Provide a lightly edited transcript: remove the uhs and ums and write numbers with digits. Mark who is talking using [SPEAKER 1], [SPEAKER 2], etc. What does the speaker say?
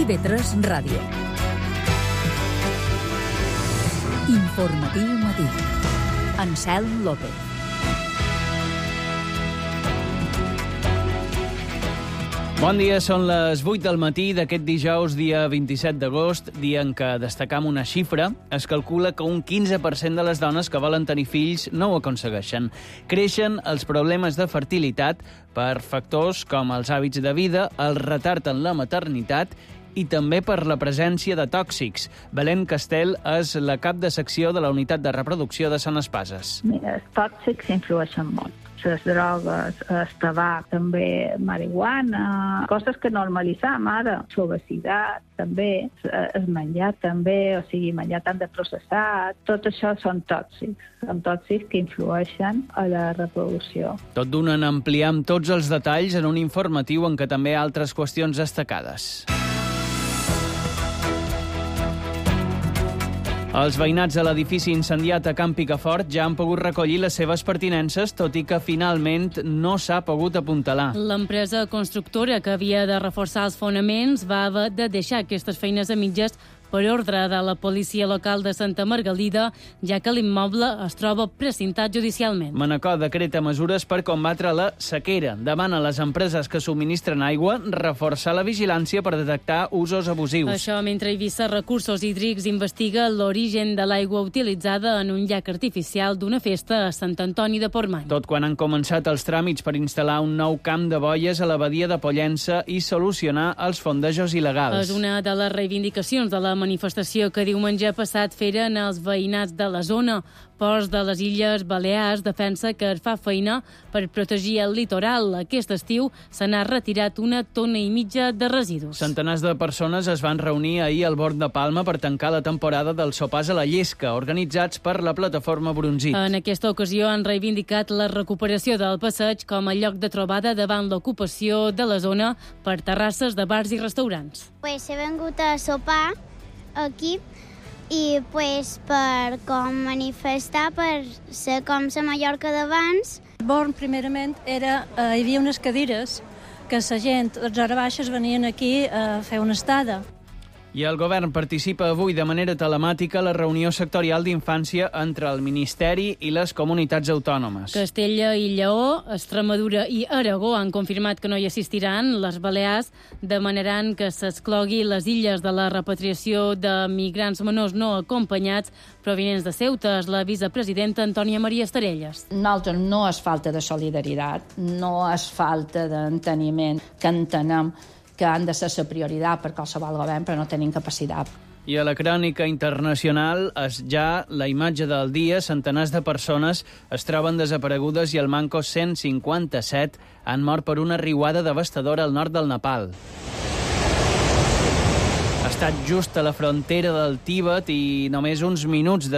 [SPEAKER 1] TV3 Ràdio. Informatiu matí. Anselm López.
[SPEAKER 2] Bon dia, són les 8 del matí d'aquest dijous, dia 27 d'agost, dia en què destacam una xifra. Es calcula que un 15% de les dones que volen tenir fills no ho aconsegueixen. Creixen els problemes de fertilitat per factors com els hàbits de vida, el retard en la maternitat i també per la presència de tòxics. Belén Castel és la cap de secció de la Unitat de Reproducció de Sant Espases.
[SPEAKER 3] Mira, els tòxics influeixen molt. Les drogues, el tabac, també marihuana, coses que normalitzam ara, l'obesitat també, el menjar també, o sigui, menjar tant de processat, tot això són tòxics que influeixen a la reproducció.
[SPEAKER 2] Tot d'una en ampliam tots els detalls en un informatiu en què també altres qüestions destacades. Els veïnats de l'edifici incendiat a Can Picafort ja han pogut recollir les seves pertinences, tot i que finalment no s'ha pogut apuntalar.
[SPEAKER 4] L'empresa constructora que havia de reforçar els fonaments va haver de deixar aquestes feines a mitges per ordre de la policia local de Santa Margalida, ja que l'immoble es troba precintat judicialment.
[SPEAKER 2] Manacor decreta mesures per combatre la sequera. Demana a les empreses que subministren aigua reforçar la vigilància per detectar usos abusius.
[SPEAKER 4] Això mentre Eivissa Recursos Hídrics investiga l'origen de l'aigua utilitzada en un llac artificial d'una festa a Sant Antoni de Portmany.
[SPEAKER 2] Tot quan han començat els tràmits per instal·lar un nou camp de boies a la badia de Pollença i solucionar els fondejos il·legals.
[SPEAKER 4] És una de les reivindicacions de la manifestació que diumenge passat feren els veïnats de la zona. Ports de les Illes Balears defensa que es fa feina per protegir el litoral. Aquest estiu se n'ha retirat 1,5 tones de residus.
[SPEAKER 2] Centenars de persones es van reunir ahir al Born de Palma per tancar la temporada dels sopars a la Llesca, organitzats per la plataforma Bronzit.
[SPEAKER 4] En aquesta ocasió han reivindicat la recuperació del passeig com a lloc de trobada davant l'ocupació de la zona per terrasses de bars i restaurants.
[SPEAKER 5] He vengut a sopar aquí i per com manifestar, per ser com la Mallorca d'abans.
[SPEAKER 6] Born, primerament, hi havia unes cadires que la gent, els hores baixes, venien aquí a fer una estada.
[SPEAKER 2] I el govern participa avui de manera telemàtica a la reunió sectorial d'infància entre el Ministeri i les comunitats autònomes.
[SPEAKER 4] Castella i Lleó, Extremadura i Aragó han confirmat que no hi assistiran. Les Balears demanaran que s'exclogui les illes de la repatriació de migrants menors no acompanyats provinents de Ceuta. És la vicepresidenta Antònia Maria Estarelles.
[SPEAKER 7] Nosaltres no és falta de solidaritat, no és falta d'enteniment, que entenem que han de ser la prioritat per qualsevol govern, però no tenim capacitat.
[SPEAKER 2] I a la crònica internacional és ja la imatge del dia. Centenars de persones es troben desaparegudes i al Manco 157 han mort per una riuada devastadora al nord del Nepal. Ha estat just a la frontera del Tibet i només uns minuts